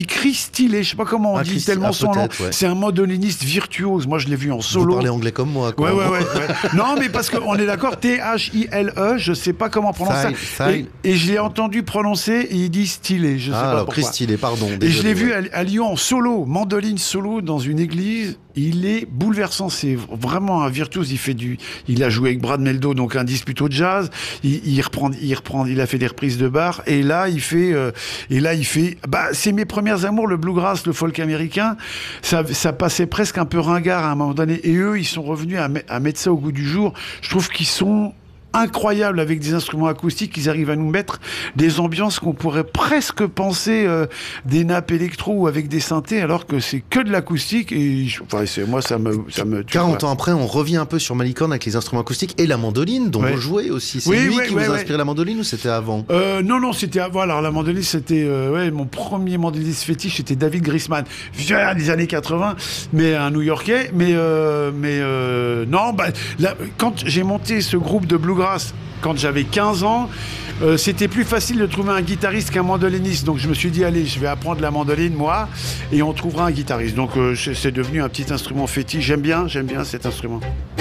Chris Tillet, je sais pas comment on dit tellement son nom. Ouais. C'est un mandoliniste virtuose. Moi, je l'ai vu en solo. Vous parlez anglais comme moi, quoi. Ouais. Non, mais parce qu'on est d'accord, Thile, je sais pas comment prononcer ça. Et je l'ai entendu prononcer et il dit Tillet. Je sais pas alors, pourquoi. Chris Tillet, pardon. Désolé, et je l'ai vu à Lyon en solo, mandoline solo dans une église. Il est bouleversant. C'est vraiment un virtuose. Il a joué avec Brad Mehldau, donc un disputo de jazz. Il a fait des reprises de bar. Et là, il fait, c'est mes premières amours, le bluegrass, le folk américain. Ça passait presque un peu ringard à un moment donné. Et eux, ils sont revenus à mettre ça au goût du jour. Je trouve qu'ils sont incroyable avec des instruments acoustiques, ils arrivent à nous mettre des ambiances qu'on pourrait presque penser des nappes électro ou avec des synthés, alors que c'est que de l'acoustique et moi ça me 40 ans après, on revient un peu sur Malicorne avec les instruments acoustiques et la mandoline dont vous jouez aussi. C'est lui qui vous a inspiré la mandoline ou c'était avant? Non, c'était avant. Alors la mandoline, c'était mon premier mandoliniste fétiche, c'était David Grisman, vieux des années 80, mais un New-Yorkais. Quand j'ai monté ce groupe de bluegrass quand j'avais 15 ans, c'était plus facile de trouver un guitariste qu'un mandoliniste. Donc je me suis dit, allez, je vais apprendre la mandoline, moi, et on trouvera un guitariste. Donc c'est devenu un petit instrument fétiche. J'aime bien cet instrument.